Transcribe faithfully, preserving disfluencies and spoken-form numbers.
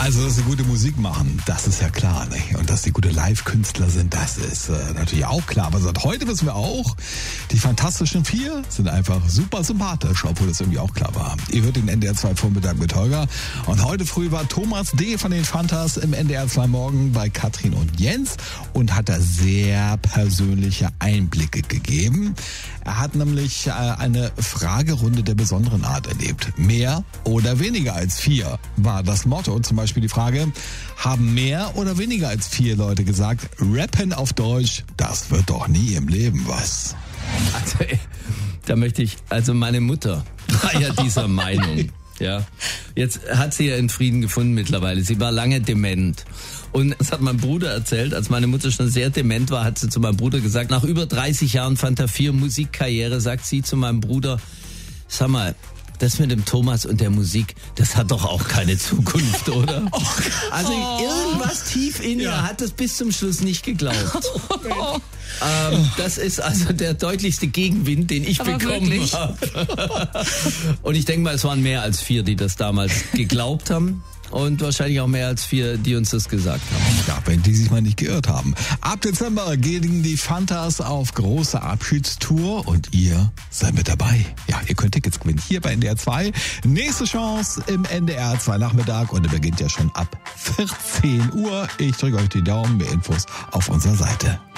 Also, dass sie gute Musik machen, das ist ja klar, nicht? Und dass sie gute Live-Künstler sind, das ist äh, natürlich auch klar. Aber seit heute wissen wir auch, die Fantastischen Vier sind einfach super sympathisch, obwohl das irgendwie auch klar war. Ihr hört den N D R zwei Vormittag mit Holger. Und heute früh war Thomas D. von den Fantas im N D R zwei Morgen bei Katrin und Jens und hat da sehr persönliche Einblicke gegeben. Er hat nämlich äh, eine Fragerunde der besonderen Art erlebt. Mehr oder weniger als vier war das Motto. Zum Beispiel die Frage, haben mehr oder weniger als vier Leute gesagt, Rappen auf Deutsch, das wird doch nie im Leben was. Also, da möchte ich, also meine Mutter war ja dieser Meinung. Ja, jetzt hat sie ja in Frieden gefunden mittlerweile. Sie war lange dement. Und das hat mein Bruder erzählt, als meine Mutter schon sehr dement war, hat sie zu meinem Bruder gesagt, nach über dreißig Jahren Fanta vier Musikkarriere, sagt sie zu meinem Bruder, sag mal, das mit dem Thomas und der Musik, das hat doch auch keine Zukunft, oder? Oh, also irgendwas tief in ihr ja. hat es bis zum Schluss nicht geglaubt. Oh. Ähm, das ist also der deutlichste Gegenwind, den ich Aber bekommen habe. Und ich denke mal, es waren mehr als vier, die das damals geglaubt haben. Und wahrscheinlich auch mehr als vier, die uns das gesagt haben. Ja, wenn die sich mal nicht geirrt haben. Ab Dezember gehen die Fantas auf große Abschiedstour und ihr seid mit dabei. Ja, ihr könnt Tickets gewinnen hier bei N D R zwei. Nächste Chance im N D R zwei Nachmittag und er beginnt ja schon ab vierzehn Uhr. Ich drücke euch die Daumen, mehr Infos auf unserer Seite.